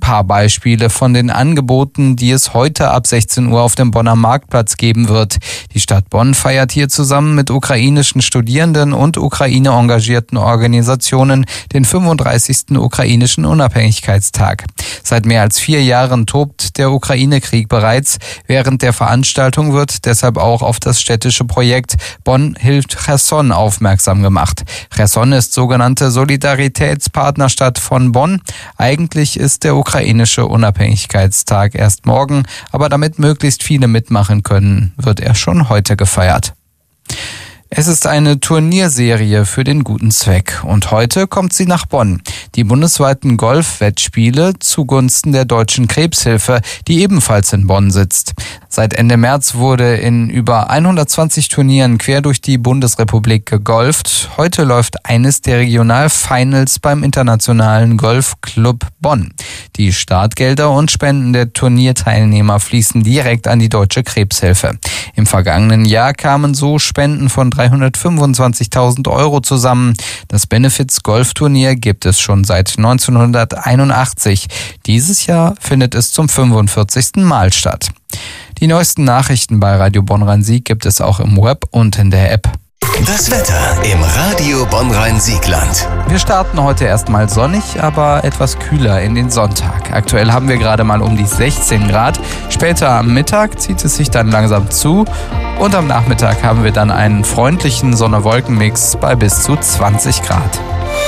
paar Beispiele von den Angeboten, die es heute ab 16 Uhr auf dem Bonner Marktplatz geben wird. Die Stadt Bonn feiert hier zusammen mit ukrainischen Studierenden und Ukraine-engagierten Organisationen den 35. ukrainischen Unabhängigkeitstag. Seit mehr als 4 Jahren tobt der Ukraine-Krieg bereits. Während der Veranstaltung wird deshalb auch auf das städtische Projekt Bonn hilft Cherson aufmerksam gemacht. Cherson ist sogenannte Solidaritätspartnerstadt von Bonn. Eigentlich ist der ukrainische Unabhängigkeitstag erst morgen, aber damit möglichst viele mitmachen können, wird er schon heute gefeiert. Es ist eine Turnierserie für den guten Zweck und heute kommt sie nach Bonn. Die bundesweiten Golf-Wettspiele zugunsten der Deutschen Krebshilfe, die ebenfalls in Bonn sitzt. Seit Ende März wurde in über 120 Turnieren quer durch die Bundesrepublik gegolft. Heute läuft eines der Regionalfinals beim Internationalen Golfclub Bonn. Die Startgelder und Spenden der Turnierteilnehmer fließen direkt an die Deutsche Krebshilfe. Im vergangenen Jahr kamen so Spenden von 325.000 Euro zusammen. Das Benefits-Golfturnier gibt es schon seit 1981. Dieses Jahr findet es zum 45. Mal statt. Die neuesten Nachrichten bei Radio Bonn-Rhein-Sieg gibt es auch im Web und in der App. Das Wetter im Radio Bonn-Rhein-Siegland. Wir starten heute erstmal sonnig, aber etwas kühler in den Sonntag. Aktuell haben wir gerade mal um die 16 Grad. Später am Mittag zieht es sich dann langsam zu. Und am Nachmittag haben wir dann einen freundlichen Sonne-Wolken-Mix bei bis zu 20 Grad.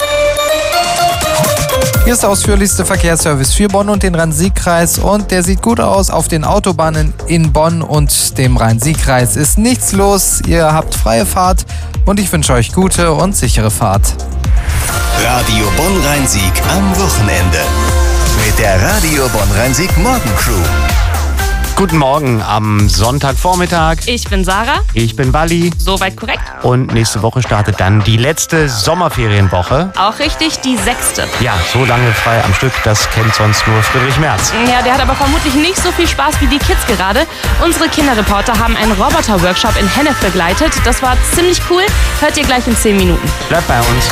Hier ist der ausführlichste Verkehrsservice für Bonn und den Rhein-Sieg-Kreis und der sieht gut aus. Auf den Autobahnen in Bonn und dem Rhein-Sieg-Kreis ist nichts los. Ihr habt freie Fahrt und ich wünsche euch gute und sichere Fahrt. Radio Bonn-Rhein-Sieg am Wochenende mit der Radio Bonn-Rhein-Sieg Morgencrew. Guten Morgen am Sonntagvormittag. Ich bin Sarah. Ich bin Walli. Soweit korrekt. Und nächste Woche startet dann die letzte Sommerferienwoche. Auch richtig, die 6. Ja, so lange frei am Stück, das kennt sonst nur Friedrich Merz. Ja, der hat aber vermutlich nicht so viel Spaß wie die Kids gerade. Unsere Kinderreporter haben einen Roboter-Workshop in Hennef begleitet. Das war ziemlich cool. Hört ihr gleich in 10 Minuten. Bleibt bei uns.